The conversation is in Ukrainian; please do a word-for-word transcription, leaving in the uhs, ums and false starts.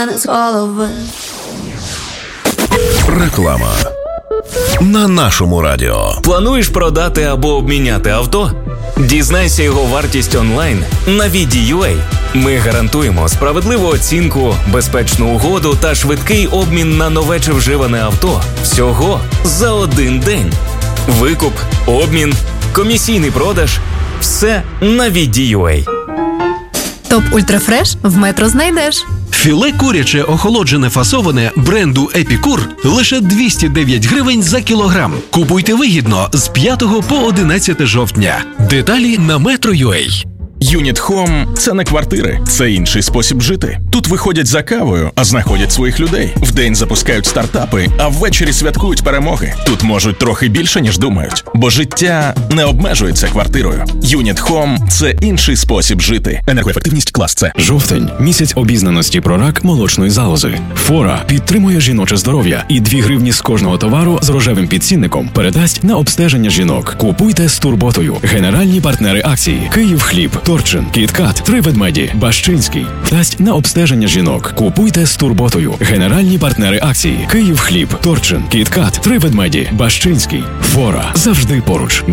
мене з голови. Реклама на нашому радіо. Плануєш продати або обміняти авто? Дізнайся його вартість онлайн на ві ді ю ей. Ми гарантуємо справедливу оцінку, безпечну угоду та швидкий обмін на нове чи вживане авто всього за один день. Викуп, обмін, комісійний продаж – все на ві ді ю ей. Топ Ультрафреш в Метро знайдеш. Філе куряче охолоджене фасоване бренду Епікур лише двісті дев'ять гривень за кілограм. Купуйте вигідно з п'ятого по одинадцяте жовтня. Деталі на метро крапка ю а. Юніт Хом – це не квартири, це інший спосіб жити. Тут виходять за кавою, а знаходять своїх людей. Вдень запускають стартапи, а ввечері святкують перемоги. Тут можуть трохи більше, ніж думають. Бо життя не обмежується квартирою. Юніт Хом – це інший спосіб жити. Енергоефективність клас С. Жовтень – місяць обізнаності про рак молочної залози. Фора підтримує жіноче здоров'я і дві гривні з кожного товару з рожевим підцінником передасть на обстеження жінок. Купуйте з турботою. Генеральні партнери акції: Київхліб, Торчин, Кіткат, Три ведмеді, Бащинський. Дасть на обстеження жінок. Купуйте з турботою. Генеральні партнери акції: Київхліб, Торчин, Кіткат, Три ведмеді, Бащинський. Фора завжди поруч.